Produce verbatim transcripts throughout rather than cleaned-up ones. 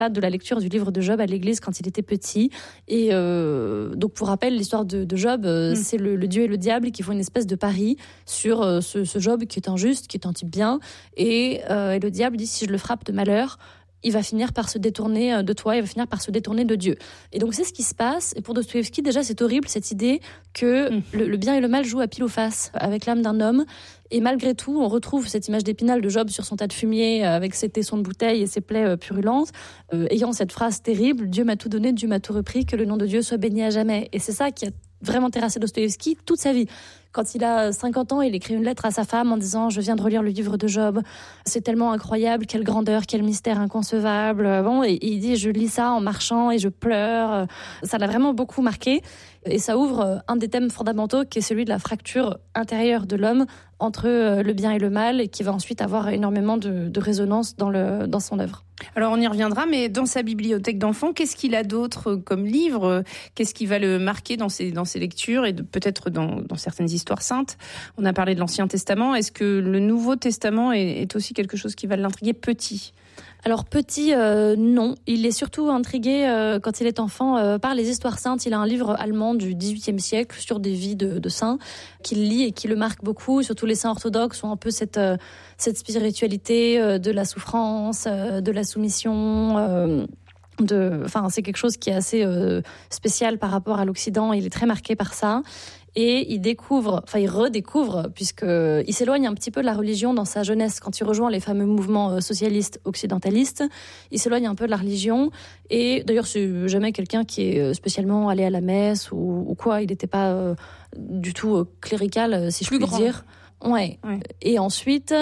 de la lecture du livre de Job à l'église quand il était petit. Et euh, donc, pour rappel, l'histoire de, de Job, euh, mmh. c'est le, le Dieu et le diable qui font une espèce de pari sur euh, ce, ce Job qui est injuste, qui est un type bien. Et, euh, et le diable dit, si je le frappe de malheur, il va finir par se détourner de toi, il va finir par se détourner de Dieu. Et donc, c'est ce qui se passe. Et pour Dostoïevski, déjà, c'est horrible, cette idée que mmh. le, le bien et le mal jouent à pile ou face avec l'âme d'un homme. Et malgré tout, on retrouve cette image d'Épinal de Job sur son tas de fumier, avec ses tessons de bouteille et ses plaies purulentes, euh, ayant cette phrase terrible « Dieu m'a tout donné, Dieu m'a tout repris, que le nom de Dieu soit béni à jamais ». Et c'est ça qui a vraiment terrassé Dostoïevski toute sa vie. Quand il a cinquante ans, il écrit une lettre à sa femme en disant « Je viens de relire le livre de Job, c'est tellement incroyable, quelle grandeur, quel mystère inconcevable ». Bon, et il dit « Je lis ça en marchant et je pleure ». Ça l'a vraiment beaucoup marqué. Et ça ouvre un des thèmes fondamentaux qui est celui de la fracture intérieure de l'homme entre le bien et le mal, et qui va ensuite avoir énormément de, de résonance dans, le, dans son œuvre. Alors on y reviendra, mais dans sa bibliothèque d'enfants, qu'est-ce qu'il a d'autre comme livre ? Qu'est-ce qui va le marquer dans ses, dans ses lectures et de, peut-être dans, dans certaines histoires saintes ? On a parlé de l'Ancien Testament. Est-ce que le Nouveau Testament est, est aussi quelque chose qui va l'intriguer petit ? Alors petit, euh, non. Il est surtout intrigué euh, quand il est enfant euh, par les histoires saintes. Il a un livre allemand du dix-huitième siècle sur des vies de, de saints qu'il lit et qui le marque beaucoup. Surtout les saints orthodoxes ont un peu cette, euh, cette spiritualité euh, de la souffrance, euh, de la soumission. Euh, de, enfin, c'est quelque chose qui est assez euh, spécial par rapport à l'Occident. Il est très marqué par ça. Et il découvre, enfin il redécouvre, puisqu'il s'éloigne un petit peu de la religion dans sa jeunesse, quand il rejoint les fameux mouvements socialistes occidentalistes, il s'éloigne un peu de la religion, et d'ailleurs c'est jamais quelqu'un qui est spécialement allé à la messe ou, ou quoi, il n'était pas euh, du tout euh, clérical, si je Plus puis grand. dire. Ouais. ouais. Et ensuite,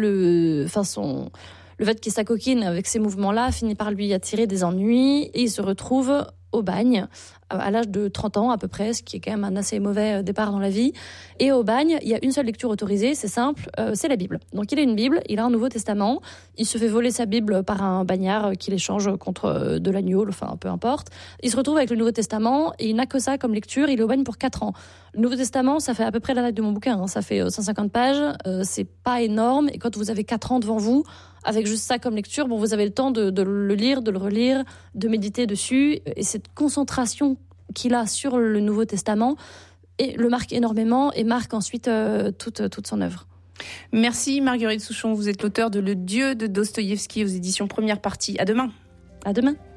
le, enfin son... le fait qu'il s'acoquine avec ces mouvements-là finit par lui attirer des ennuis, et il se retrouve au bagne, à l'âge de trente ans à peu près, ce qui est quand même un assez mauvais départ dans la vie. Et au bagne, il y a une seule lecture autorisée, c'est simple, euh, c'est la Bible. Donc il a une Bible, il a un Nouveau Testament, il se fait voler sa Bible par un bagnard qui l'échange contre de l'agneau, enfin peu importe. Il se retrouve avec le Nouveau Testament et il n'a que ça comme lecture, il est au bagne pour quatre ans. Le Nouveau Testament, ça fait à peu près la taille de mon bouquin, hein. Ça fait cent cinquante pages, euh, c'est pas énorme, et quand vous avez quatre ans devant vous, avec juste ça comme lecture, bon, vous avez le temps de, de le lire, de le relire, de méditer dessus, et cette concentration qu'il a sur le Nouveau Testament et le marque énormément et marque ensuite euh, toute, toute son œuvre. Merci Marguerite Souchon, vous êtes l'auteur de Le Dieu de Dostoïevski aux éditions Première Partie. À demain. À demain.